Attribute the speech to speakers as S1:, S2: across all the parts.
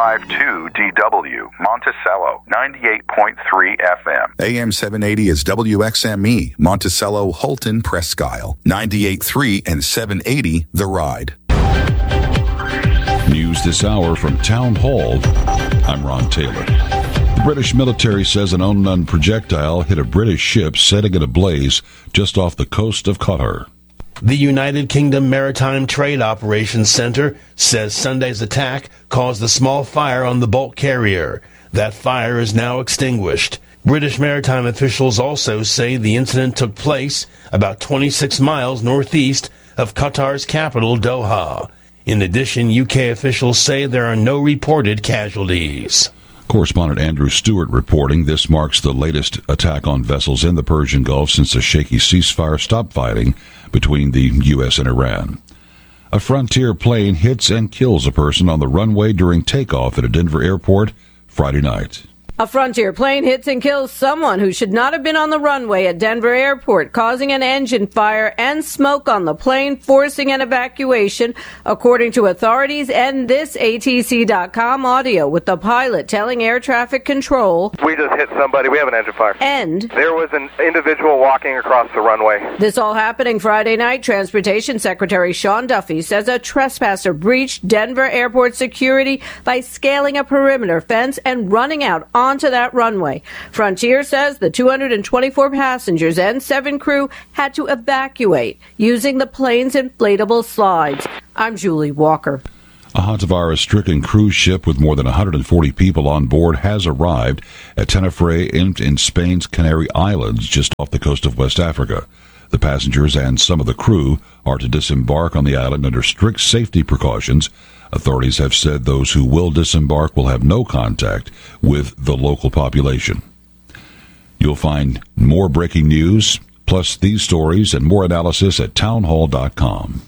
S1: KFI52DW, Monticello, 98.3 FM.
S2: AM 780 is WXME, Monticello, Holton, Presque Isle, 98.3 and 780, The Ride.
S3: News this hour from Town Hall. I'm Ron Taylor. The British military says an unknown projectile hit a British ship setting it ablaze just off the coast of Qatar.
S4: The United Kingdom Maritime Trade Operations Center says Sunday's attack caused a small fire on the bulk carrier. That fire is now extinguished. British maritime officials also say the incident took place about 26 miles northeast of Qatar's capital, Doha. In addition, UK officials say there are no reported casualties.
S3: Correspondent Andrew Stewart reporting this marks the latest attack on vessels in the Persian Gulf since a shaky ceasefire stopped fighting between the U.S. and Iran. A Frontier plane hits and kills a person on the runway during takeoff at a Denver airport Friday night.
S5: A Frontier plane hits and kills someone who should not have been on the runway at Denver Airport, causing an engine fire and smoke on the plane, forcing an evacuation, according to authorities and this ATC.com audio, with the pilot telling air traffic control,
S6: "We just hit somebody. We have an engine fire."
S5: And
S6: there was an individual walking across the runway.
S5: This all happening Friday night. Transportation Secretary Sean Duffy says a trespasser breached Denver Airport security by scaling a perimeter fence and running out onto that runway. Frontier says the 224 passengers and 7 crew had to evacuate using the plane's inflatable slides. I'm Julie Walker.
S3: A hantavirus-stricken cruise ship with more than 140 people on board has arrived at Tenerife in Spain's Canary Islands, just off the coast of West Africa. The passengers and some of the crew are to disembark on the island under strict safety precautions. Authorities have said those who will disembark will have no contact with the local population. You'll find more breaking news, plus these stories and more analysis at townhall.com.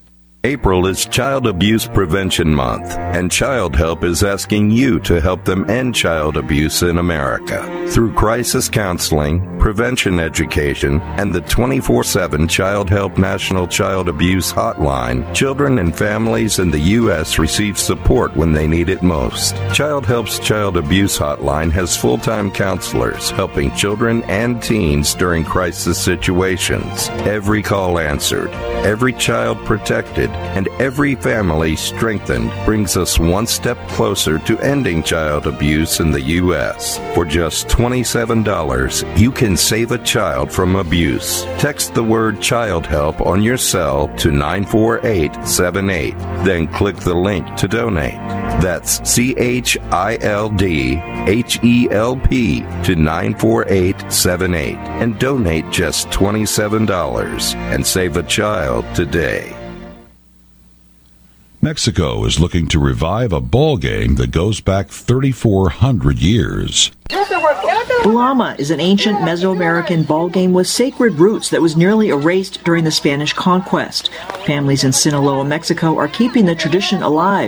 S7: April is Child Abuse Prevention Month, and Child Help is asking you to help them end child abuse in America. Through crisis counseling, prevention education, and the 24/7 Child Help National Child Abuse Hotline, children and families in the U.S. receive support when they need it most. Child Help's Child Abuse Hotline has full-time counselors helping children and teens during crisis situations. Every call answered, every child protected, and every family strengthened brings us one step closer to ending child abuse in the U.S. For just $27, you can save a child from abuse. Text the word Child Help on your cell to 94878. Then click the link to donate. That's CHILDHELP to 94878 and donate just $27 and save a child today.
S3: Mexico is looking to revive a ball game that goes back 3,400 years.
S8: Ulama is an ancient Mesoamerican ball game with sacred roots that was nearly erased during the Spanish conquest. Families in Sinaloa, Mexico are keeping the tradition alive.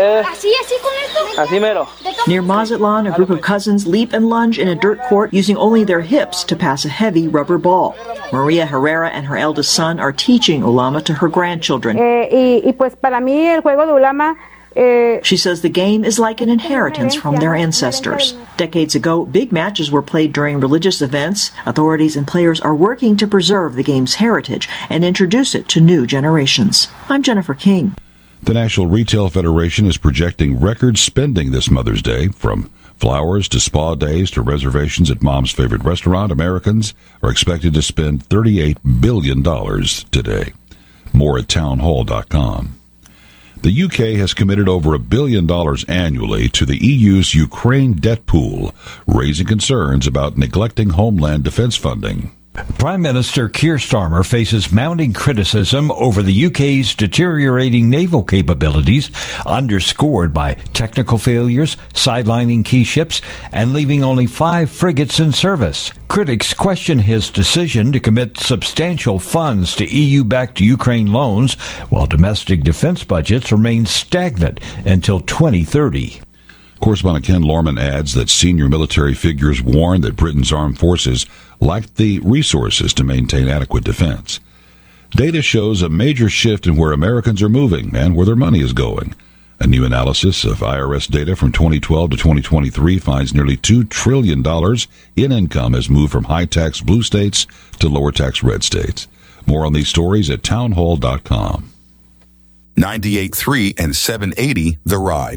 S8: Near Mazatlan, a group of cousins leap and lunge in a dirt court using only their hips to pass a heavy rubber ball. Maria Herrera and her eldest son are teaching Ulama to her grandchildren. She says the game is like an inheritance from their ancestors. Decades ago, big matches were played during religious events. Authorities and players are working to preserve the game's heritage and introduce it to new generations. I'm Jennifer King.
S3: The National Retail Federation is projecting record spending this Mother's Day. From flowers to spa days to reservations at Mom's favorite restaurant, Americans are expected to spend $38 billion today. More at townhall.com. The UK has committed over $1 billion annually to the EU's Ukraine debt pool, raising concerns about neglecting homeland defense funding.
S9: Prime Minister Keir Starmer faces mounting criticism over the UK's deteriorating naval capabilities, underscored by technical failures, sidelining key ships, and leaving only 5 frigates in service. Critics question his decision to commit substantial funds to EU-backed Ukraine loans, while domestic defense budgets remain stagnant until 2030.
S3: Correspondent Ken Lorman adds that senior military figures warn that Britain's armed forces lack the resources to maintain adequate defense. Data shows a major shift in where Americans are moving and where their money is going. A new analysis of IRS data from 2012 to 2023 finds nearly $2 trillion in income has moved from high-tax blue states to lower-tax red states. More on these stories at townhall.com.
S2: 98.3 and 780 The Ride.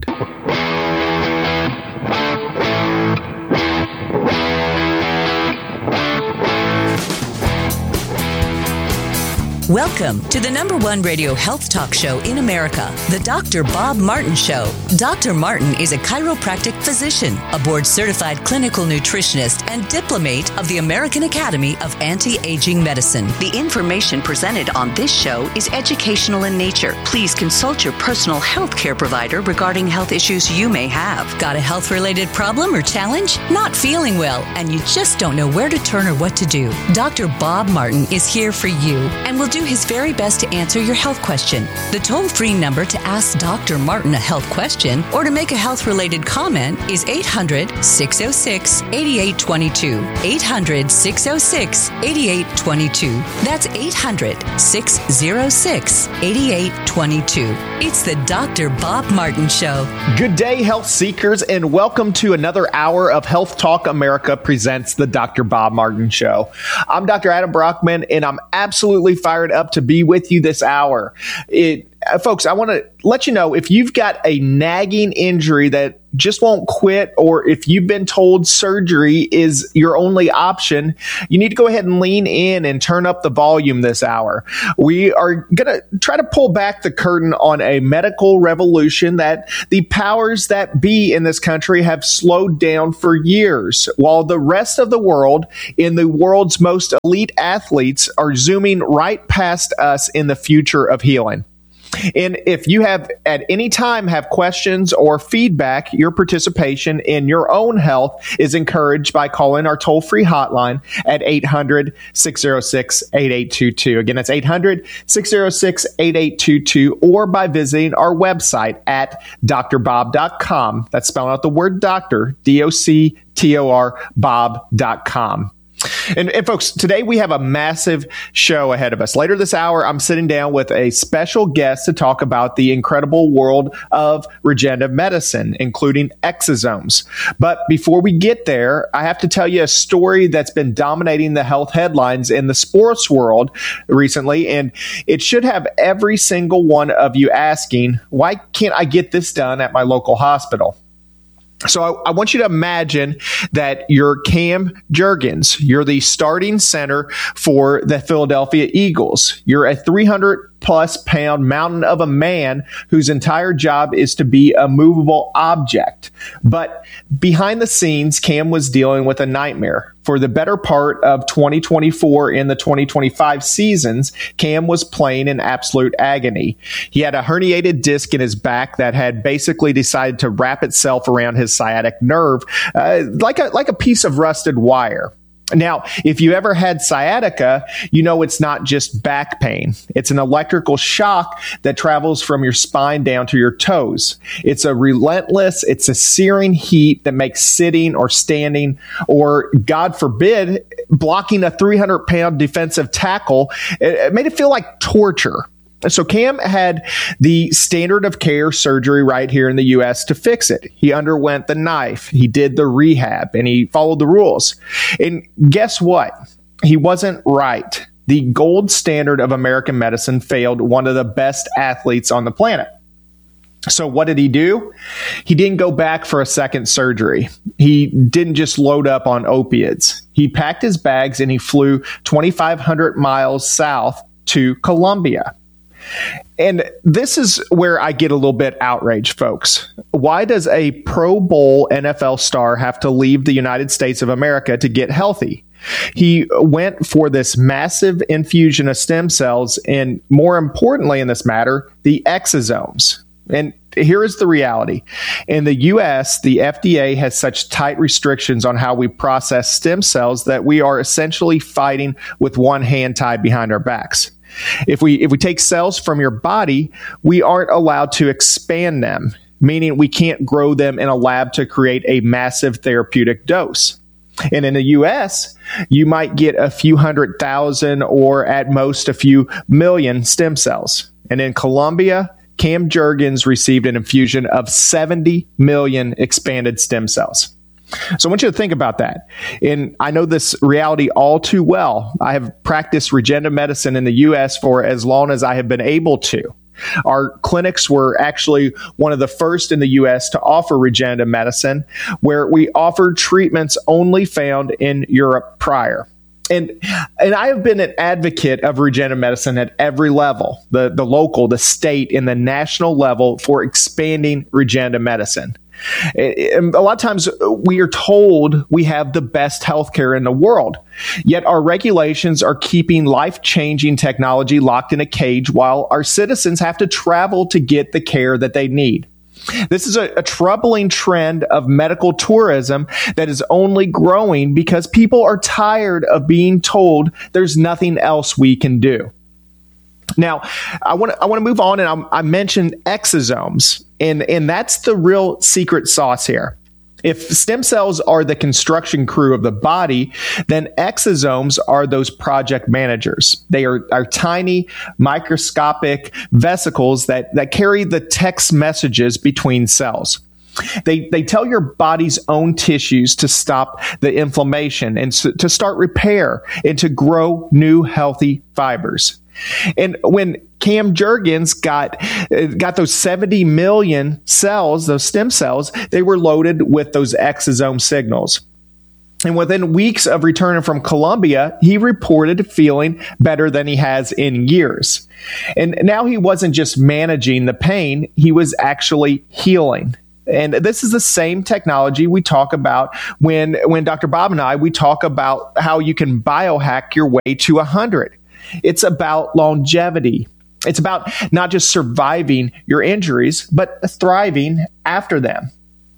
S10: Welcome to the #1 radio health talk show in America, the Dr. Bob Martin Show. Dr. Martin is a chiropractic physician, a board-certified clinical nutritionist, and diplomate of the American Academy of Anti-Aging Medicine. The information presented on this show is educational in nature. Please consult your personal health care provider regarding health issues you may have. Got a health-related problem or challenge? Not feeling well, and you just don't know where to turn or what to do? Dr. Bob Martin is here for you and will do his very best to answer your health question. The toll-free number to ask Dr. Martin a health question or to make a health-related comment is 800-606-8822. 800-606-8822. That's 800-606-8822. It's the Dr. Bob Martin Show.
S11: Good day, health seekers, and welcome to another hour of Health Talk America presents the Dr. Bob Martin Show. I'm Dr. Adam Brockman, and I'm absolutely fired up to be with you this hour. Folks, I want to let you know, if you've got a nagging injury that just won't quit, or if you've been told surgery is your only option, you need to go ahead and lean in and turn up the volume this hour. We are going to try to pull back the curtain on a medical revolution that the powers that be in this country have slowed down for years, while the rest of the world, in the world's most elite athletes, are zooming right past us in the future of healing. And if you have at any time have questions or feedback, your participation in your own health is encouraged by calling our toll-free hotline at 800-606-8822. Again, that's 800-606-8822, or by visiting our website at drbob.com. That's spelling out the word doctor, D-O-C-T-O-R, bob.com. And folks, today we have a massive show ahead of us. Later this hour, I'm sitting down with a special guest to talk about the incredible world of regenerative medicine, including exosomes. But before we get there, I have to tell you a story that's been dominating the health headlines in the sports world recently, and it should have every single one of you asking, why can't I get this done at my local hospital? So I want you to imagine that you're Cam Jurgens. You're the starting center for the Philadelphia Eagles. You're a 300-plus pound mountain of a man whose entire job is to be a movable object. But behind the scenes, Cam was dealing with a nightmare. For the better part of 2024 and the 2025 seasons, Cam was playing in absolute agony. He had a herniated disc in his back that had basically decided to wrap itself around his sciatic nerve, like a piece of rusted wire. Now, if you ever had sciatica, you know it's not just back pain. It's an electrical shock that travels from your spine down to your toes. It's a searing heat that makes sitting or standing, or God forbid, blocking a 300-pound defensive tackle, it made it feel like torture. So Cam had the standard of care surgery right here in the U.S. to fix it. He underwent the knife, he did the rehab, and he followed the rules. And guess what? He wasn't right. The gold standard of American medicine failed one of the best athletes on the planet. So what did he do? He didn't go back for a second surgery. He didn't just load up on opiates. He packed his bags and he flew 2,500 miles south to Colombia. And this is where I get a little bit outraged, folks. Why does a Pro Bowl NFL star have to leave the United States of America to get healthy? He went for this massive infusion of stem cells, and more importantly in this matter, the exosomes. And here is the reality. In the U.S., the FDA has such tight restrictions on how we process stem cells that we are essentially fighting with one hand tied behind our backs. If we take cells from your body, we aren't allowed to expand them, meaning we can't grow them in a lab to create a massive therapeutic dose. And in the U.S., you might get a few 100,000 or at most a few million stem cells. And in Colombia, Cam Jurgens received an infusion of 70 million expanded stem cells. So I want you to think about that. And I know this reality all too well. I have practiced regenerative medicine in the U.S. for as long as I have been able to. Our clinics were actually one of the first in the U.S. to offer regenerative medicine, where we offered treatments only found in Europe prior. And I have been an advocate of regenerative medicine at every level, the local, the state, and the national level for expanding regenerative medicine. And a lot of times we are told we have the best healthcare in the world, yet our regulations are keeping life-changing technology locked in a cage while our citizens have to travel to get the care that they need. This is a troubling trend of medical tourism that is only growing because people are tired of being told there's nothing else we can do. Now, I want to move on, and I mentioned exosomes, and that's the real secret sauce here. If stem cells are the construction crew of the body, then exosomes are those project managers. They are tiny, microscopic vesicles that carry the text messages between cells. They tell your body's own tissues to stop the inflammation and to start repair and to grow new healthy fibers. And when Cam Jurgens got those 70 million cells, those stem cells, they were loaded with those exosome signals. And within weeks of returning from Colombia, he reported feeling better than he has in years. And now he wasn't just managing the pain, he was actually healing. And this is the same technology we talk about when Dr. Bob and we talk about how you can biohack your way to 100. It's about longevity. It's about not just surviving your injuries, but thriving after them.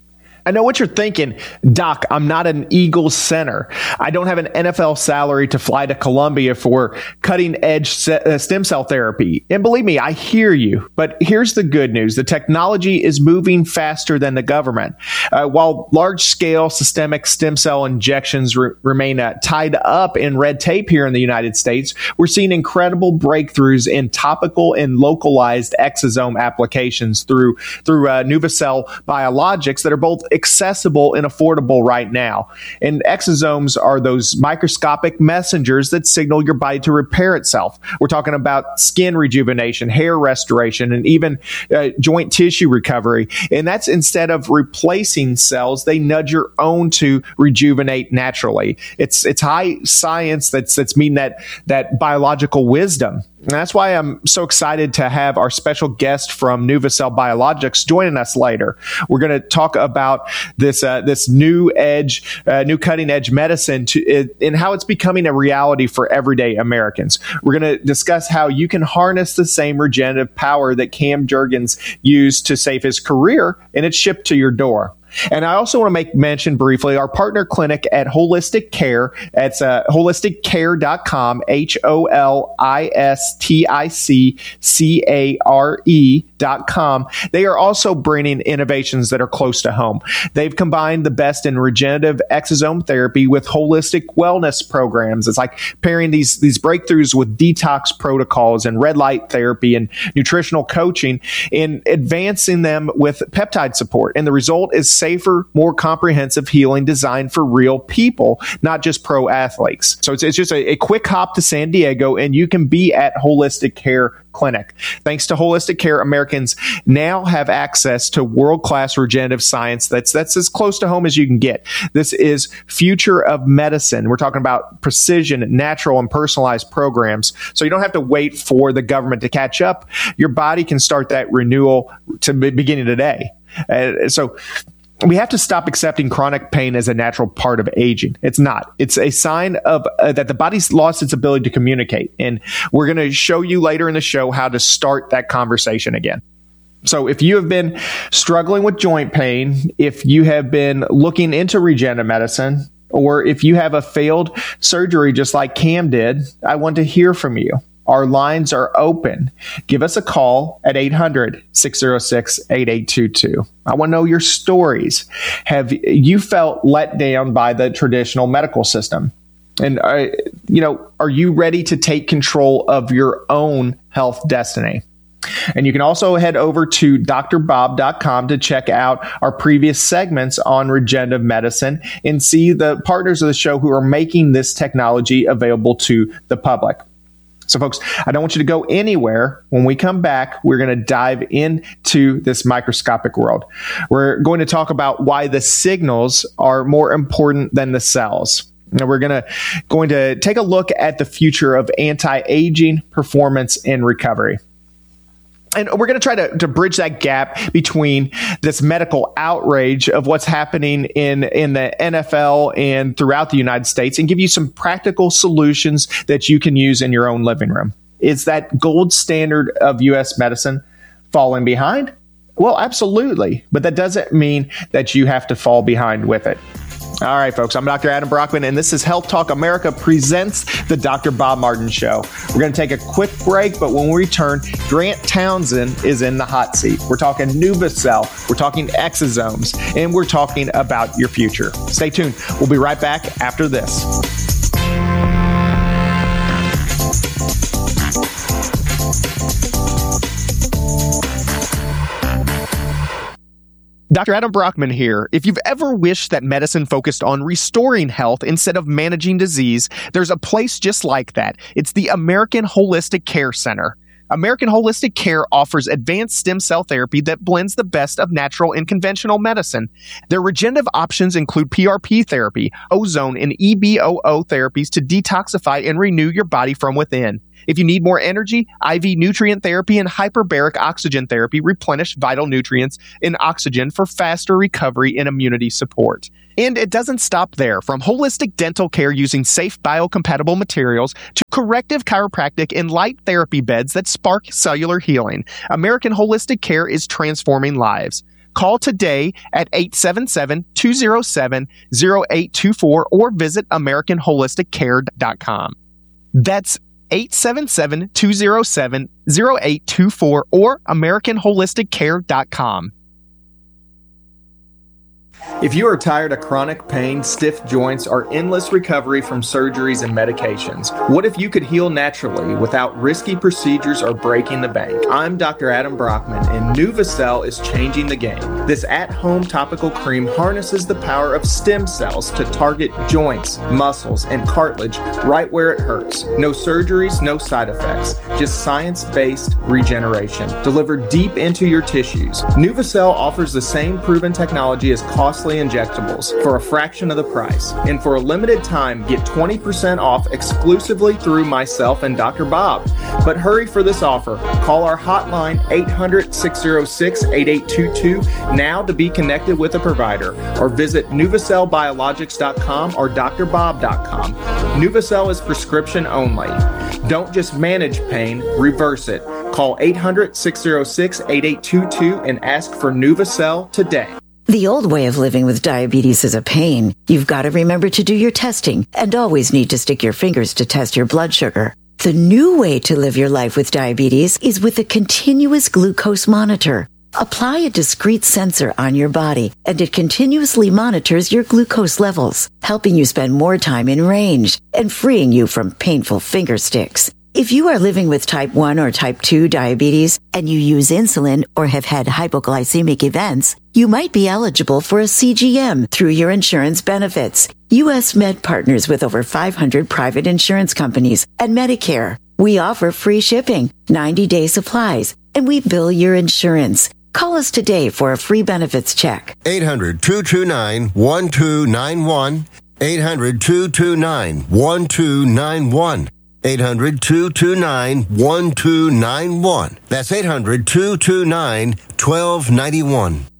S11: I know what you're thinking, Doc, I'm not an Eagles center. I don't have an NFL salary to fly to Colombia for cutting-edge stem cell therapy. And believe me, I hear you. But here's the good news. The technology is moving faster than the government. While large-scale systemic stem cell injections remain tied up in red tape here in the United States, we're seeing incredible breakthroughs in topical and localized exosome applications through Nuvicell Biologics that are both accessible and affordable right now. And exosomes are those microscopic messengers that signal your body to repair itself. We're talking about skin rejuvenation, hair restoration, and even joint tissue recovery. And that's instead of replacing cells, they nudge your own to rejuvenate naturally. It's high science that's meeting that biological wisdom. And that's why I'm so excited to have our special guest from Nuvicell Biologics joining us later. We're going to talk about this new cutting edge medicine and how it's becoming a reality for everyday Americans. We're going to discuss how you can harness the same regenerative power that Cam Jurgens used to save his career, and it's shipped to your door. And I also want to make mention briefly our partner clinic at Holistic Care. It's holisticcare.com, HOLISTICCARE.com. They are also bringing innovations that are close to home. They've combined the best in regenerative exosome therapy with holistic wellness programs. It's like pairing these breakthroughs with detox protocols and red light therapy and nutritional coaching and advancing them with peptide support. And the result is safer, more comprehensive healing designed for real people, not just pro athletes. So it's just a quick hop to San Diego, and you can be at Holistic Care Clinic. Thanks to Holistic Care, Americans now have access to world-class regenerative science that's as close to home as you can get. This is future of medicine. We're talking about precision, natural, and personalized programs. So you don't have to wait for the government to catch up. Your body can start that renewal to beginning today. So we have to stop accepting chronic pain as a natural part of aging. It's not. It's a sign of that the body's lost its ability to communicate. And we're going to show you later in the show how to start that conversation again. So if you have been struggling with joint pain, if you have been looking into regenerative medicine, or if you have a failed surgery just like Cam did, I want to hear from you. Our lines are open. Give us a call at 800-606-8822. I want to know your stories. Have you felt let down by the traditional medical system? And, are you ready to take control of your own health destiny? And you can also head over to drbob.com to check out our previous segments on regenerative medicine and see the partners of the show who are making this technology available to the public. So, folks, I don't want you to go anywhere. When we come back, we're going to dive into this microscopic world. We're going to talk about why the signals are more important than the cells. Now, we're going to take a look at the future of anti-aging, performance, and recovery. And we're going to try to bridge that gap between this medical outrage of what's happening in the NFL and throughout the United States and give you some practical solutions that you can use in your own living room. Is that gold standard of U.S. medicine falling behind? Well, absolutely. But that doesn't mean that you have to fall behind with it. All right, folks, I'm Dr. Adam Brockman, and this is Health Talk America presents the Dr. Bob Martin Show. We're going to take a quick break, but when we return, Grant Townsend is in the hot seat. We're talking NuvaCell, we're talking exosomes, and we're talking about your future. Stay tuned. We'll be right back after this. Dr. Adam Brockman here. If you've ever wished that medicine focused on restoring health instead of managing disease, there's a place just like that. It's the American Holistic Care Center. American Holistic Care offers advanced stem cell therapy that blends the best of natural and conventional medicine. Their regenerative options include PRP therapy, ozone, and EBOO therapies to detoxify and renew your body from within. If you need more energy, IV nutrient therapy and hyperbaric oxygen therapy replenish vital nutrients and oxygen for faster recovery and immunity support. And it doesn't stop there. From holistic dental care using safe biocompatible materials to corrective chiropractic and light therapy beds that spark cellular healing, American Holistic Care is transforming lives. Call today at 877-207-0824 or visit AmericanHolisticCare.com. That's 877-207-0824 or AmericanHolisticCare.com. If you are tired of chronic pain, stiff joints, or endless recovery from surgeries and medications, what if you could heal naturally without risky procedures or breaking the bank? I'm Dr. Adam Brockman, and NuvaCell is changing the game. This at-home topical cream harnesses the power of stem cells to target joints, muscles, and cartilage right where it hurts. No surgeries, no side effects, just science-based regeneration delivered deep into your tissues. NuvaCell offers the same proven technology as costly injectables for a fraction of the price. And for a limited time, get 20% off exclusively through myself and Dr. Bob. But hurry for this offer. Call our hotline 800-606-8822 now to be connected with a provider, or visit NuvaCellBiologics.com or drbob.com. NuvaCell is prescription only. Don't just manage pain, reverse it. Call 800-606-8822 and ask for NuvaCell today.
S12: The old way of living with diabetes is a pain. You've got to remember to do your testing and always need to stick your fingers to test your blood sugar. The new way to live your life with diabetes is with a continuous glucose monitor. Apply a discrete sensor on your body, and it continuously monitors your glucose levels, helping you spend more time in range and freeing you from painful finger sticks. If you are living with type 1 or type 2 diabetes and you use insulin or have had hypoglycemic events, you might be eligible for a CGM through your insurance benefits. U.S. Med partners with over 500 private insurance companies and Medicare. We offer free shipping, 90-day supplies, and we bill your insurance. Call us today for a free benefits check.
S13: 800-229-1291. 800-229-1291. 800-229-1291. That's 800-229-1291.